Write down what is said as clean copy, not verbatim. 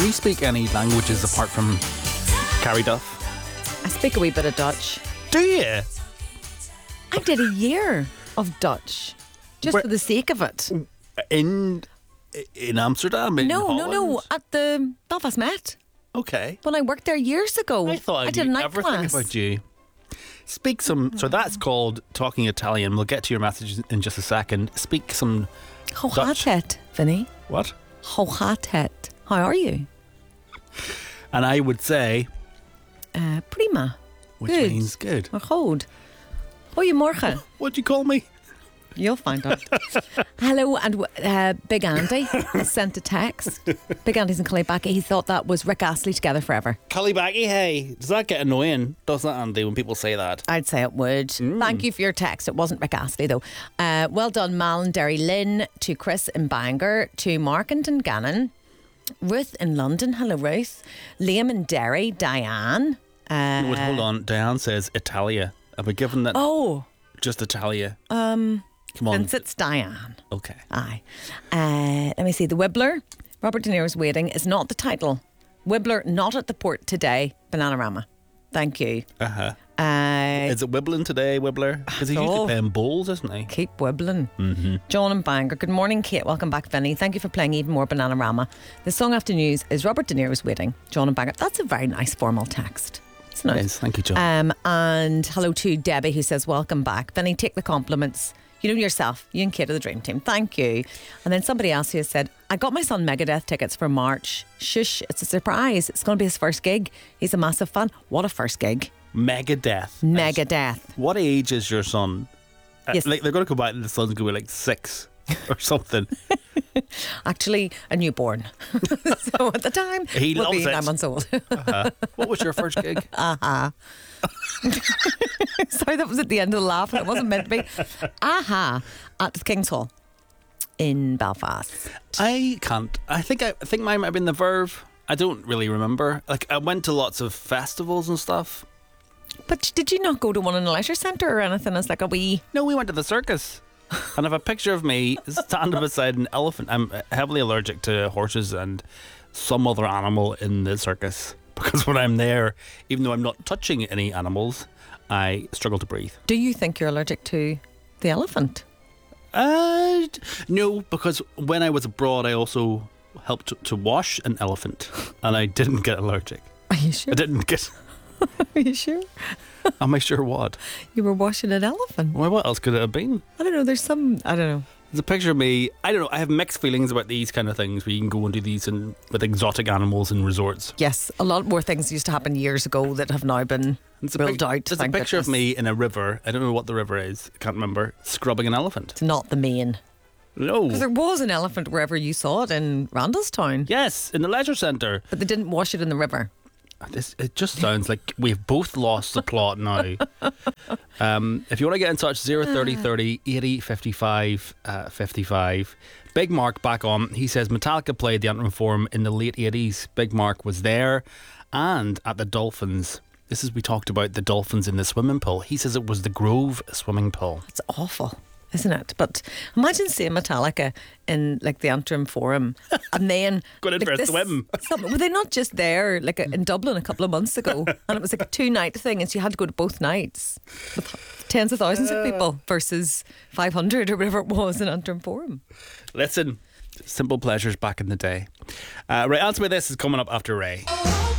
Do you speak any languages apart from Carrie Duff? I speak a wee bit of Dutch. Do you? I did a year of Dutch just Where- for the sake of it. In Amsterdam? In No, Holland? at the Belfast Met Okay. when I worked there years ago. I thought I did a knew night everything class. about you. Speak some. So that's called talking Italian. We'll get to your message in just a second. Speak some. Hohatet, Vinny. What? Hohatet. How are you? And I would say, Prima. which Good. means good. Maar goed. Goedemorgen. What'd you call me? You'll find out. Hello, and Big Andy has sent a text. Big Andy's in Cullybacky. He thought that was Rick Astley Together Forever. Cullybacky, hey. Does that get annoying? Does that, Andy, when people say that? I'd say it would. Thank you for your text. It wasn't Rick Astley, though. Well done, Mal and Derry Lynn, to Chris in Bangor, to Mark and Dungannon, Ruth in London. Hello, Ruth. Liam in Derry, Diane. Wait, hold on. Diane says Italia. Are we given that Oh, just Italia? Come on. since it's Diane. Okay. Aye. Let me see. The Wibbler, Robert De Niro's Waiting, is not the title. Wibbler, not at the port today. Bananarama. Thank you. Uh-huh. Uh, Is it Wibbling today, Wibbler? Because he's usually Oh. playing bowls, isn't he? Keep wibbling. John and Bangor. Good morning, Kate. Welcome back, Vinny. Thank you for playing even more Bananarama. The song after news is Robert De Niro's Waiting. John and Bangor. That's a very nice formal text. Isn't it? It is. Thank you, John. And hello to Debbie, who says, welcome back. Vinny, take the compliments. You know yourself. You and Kate are the dream team. Thank you. And then somebody else who has said, I got my son Megadeth tickets for March. Shush, it's a surprise. It's going to be his first gig. He's a massive fan. What a first gig. Megadeth. Megadeth. What age is your son? Yes. Like they're going to come back and the son's going to be like 6 or something. Actually, a newborn. So at the time, He would loves be it. 9 months old. What was your first gig? Sorry, that was at the end of the laugh, and it wasn't meant to be. At the King's Hall in Belfast. I can't. I think mine might have been the Verve. I don't really remember. Like I went to lots of festivals and stuff. But did you not go to one in a leisure centre or anything as like a wee... No, we went to the circus. And I have a picture of me standing beside an elephant. I'm heavily allergic to horses and some other animal in the circus. Because when I'm there, even though I'm not touching any animals, I struggle to breathe. Do you think you're allergic to the elephant? No, because when I was abroad, I also helped to wash an elephant. And I didn't get allergic. Are you sure? I didn't get... Are you sure? Am I sure what? You were washing an elephant? Well, what else could it have been? I don't know, there's some... I don't know. There's a picture of me. I don't know. I have mixed feelings about these kind of things where you can go and do these with exotic animals in resorts. Yes, a lot more things used to happen years ago that have now been ruled out. There's a thank picture of goodness. me in a river. I don't know what the river is. I can't remember. Scrubbing an elephant. It's not the main. No. Because there was an elephant wherever you saw it in Randallstown. Yes, in the leisure centre. But they didn't wash it in the river. It just sounds like we've both lost the plot now. If you want to get in touch, 030 30 80 55 55. Big Mark back on. He says Metallica played the Antrim Forum in the late 80s. Big Mark was there and at the Dolphins. This is, we talked about the dolphins in the swimming pool. He says it was the Grove swimming pool. It's awful, isn't it? But imagine seeing Metallica in like the Antrim Forum and then Going in like, for a swim. Were they not just there like in Dublin a couple of months ago, and it was like a 2-night thing, and so you had to go to both nights with tens of thousands of people versus 500 or whatever it was in Antrim Forum. Listen, simple pleasures back in the day. Right, Answer Me This is coming up after Ray.